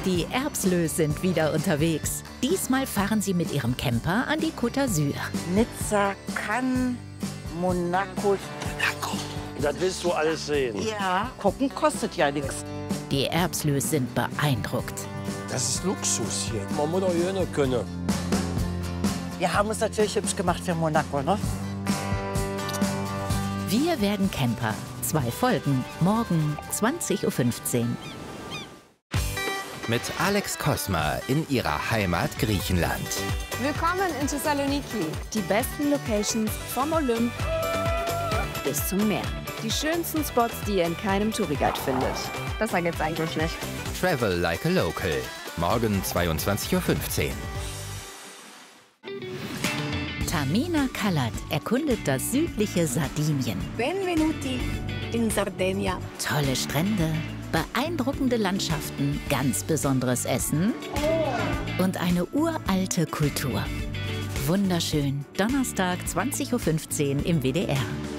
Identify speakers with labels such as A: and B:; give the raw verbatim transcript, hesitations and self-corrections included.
A: Die Erbslös sind wieder unterwegs. Diesmal fahren sie mit ihrem Camper an die Côte d'Azur.
B: Nizza, Cannes, Monaco.
C: Monaco. Das willst du alles sehen.
B: Ja, gucken kostet ja nichts.
A: Die Erbslös sind beeindruckt.
C: Das ist Luxus hier. Man muss doch hier nicht können.
B: Wir haben uns natürlich hübsch gemacht für Monaco, ne?
A: Wir werden Camper. Zwei Folgen. Morgen zwanzig Uhr fünfzehn.
D: Mit Alex Kosma in ihrer Heimat Griechenland.
E: Willkommen in Thessaloniki. Die besten Locations vom Olymp bis zum Meer. Die schönsten Spots, die ihr in keinem Touriguide findet. Besser geht's eigentlich nicht.
D: Travel like a local. Morgen zweiundzwanzig Uhr fünfzehn.
A: Tamina Kalat erkundet das südliche Sardinien.
F: Benvenuti in Sardegna.
A: Tolle Strände, beeindruckende Landschaften, ganz besonderes Essen und eine uralte Kultur. Wunderschön. Donnerstag zwanzig Uhr fünfzehn im W D R.